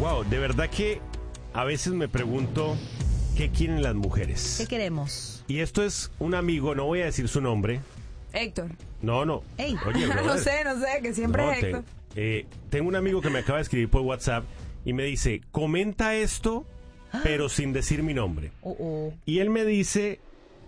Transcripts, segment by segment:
Wow, de verdad que a veces me pregunto qué quieren las mujeres. ¿Qué queremos? Y esto es un amigo, no voy a decir su nombre. Héctor. No. Ey. Oye, brother. No sé, que siempre No, es Héctor. tengo un amigo que me acaba de escribir por WhatsApp y me dice, comenta esto, pero sin decir mi nombre. Y él me dice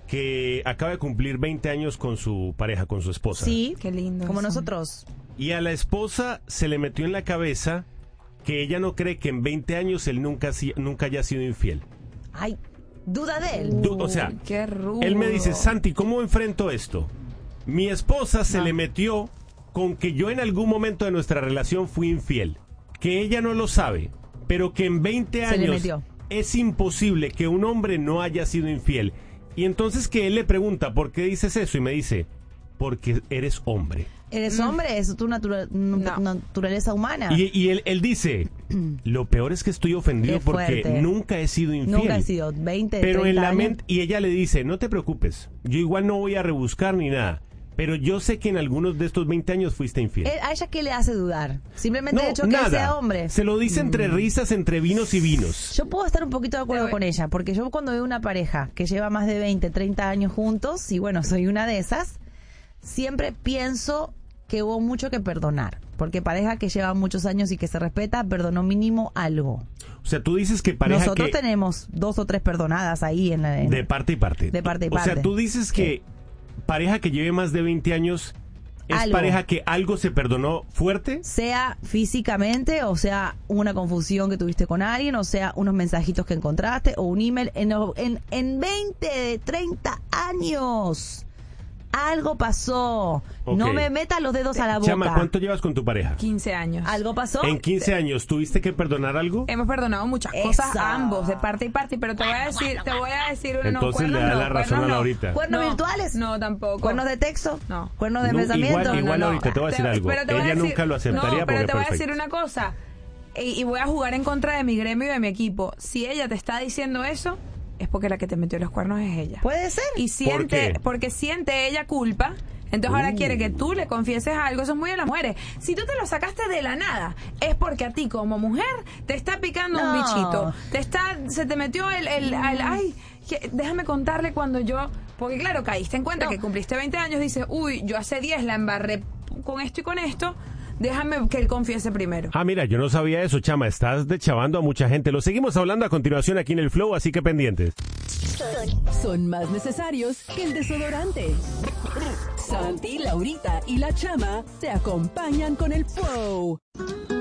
que acaba de cumplir 20 años con su pareja, con su esposa. Sí, Qué lindo como eso. nosotros. Y a la esposa se le metió en la cabeza que ella no cree que en 20 años él nunca haya sido infiel. Ay, duda de él. O sea, Qué rudo. él me dice, Santi, ¿cómo enfrento esto? Mi esposa se le metió con que yo en algún momento de nuestra relación fui infiel, que ella no lo sabe, pero que en 20 Se le años metió. es imposible que un hombre no haya sido infiel. Y entonces que él le pregunta, ¿por qué dices eso? Y me dice, porque eres hombre. Eres hombre, es tu naturaleza humana. Y él dice, lo peor es que estoy ofendido Qué porque fuerte. nunca he sido infiel. Nunca he sido 20, Pero 30 en la años. mente, y ella le dice, no te preocupes, yo igual no voy a rebuscar ni nada, pero yo sé que en algunos de estos 20 años fuiste infiel. ¿A ella qué le hace dudar? Simplemente No, el hecho que nada. él sea hombre. Se lo dice entre risas, entre vinos y vinos. Yo puedo estar un poquito de acuerdo con ella, porque yo cuando veo una pareja que lleva más de 20, 30 años juntos, y bueno, soy una de esas, siempre pienso que hubo mucho que perdonar. Porque pareja que lleva muchos años y que se respeta, perdonó mínimo algo. O sea, tú dices que pareja Nosotros que... tenemos 2 o 3 perdonadas ahí en la... De parte y parte. De parte y O sea, parte. tú dices que pareja que lleve más de 20 años es Algo. pareja que algo se perdonó fuerte. Sea físicamente, o sea, una confusión que tuviste con alguien, o sea, unos mensajitos que encontraste, o un email. En 20, 30 años, algo pasó. Ok. No me metas los dedos a la boca. Chama, ¿cuánto llevas con tu pareja? 15 años. ¿Algo pasó? En 15 años, ¿tuviste que perdonar algo? Hemos perdonado muchas Esa. cosas ambos, de parte y parte, pero te voy a decir uno, Entonces no, le da cuernos la no, razón cuernos a no. Laurita. ¿Cuernos No, virtuales? No, tampoco. ¿Cuernos de texto? No. ¿Cuernos de No, pensamiento? igual No, ahorita te voy a decir algo. pero te voy a Ella decir- nunca lo aceptaría no, porque pero te voy a perfecto. decir una cosa, y voy a jugar en contra de mi gremio y de mi equipo. Si ella te está diciendo eso, es porque la que te metió los cuernos es ella. Puede ser. Y siente, qué? porque siente ella culpa. Entonces ahora quiere que tú le confieses algo. Eso es muy de las mujeres. Si tú te lo sacaste de la nada, es porque a ti como mujer te está picando un No. bichito. Se te metió ay, déjame contarle cuando yo... Porque claro, caíste en cuenta que cumpliste 20 años, dices, uy, yo hace 10 la embarré con esto y con esto. Déjame que él confiese primero. Ah, mira, yo no sabía eso, Chama. Estás deschavando a mucha gente. Lo seguimos hablando a continuación aquí en el Flow, así que pendientes. Son más necesarios que el desodorante. Santi, Laurita y la Chama te acompañan con el Flow.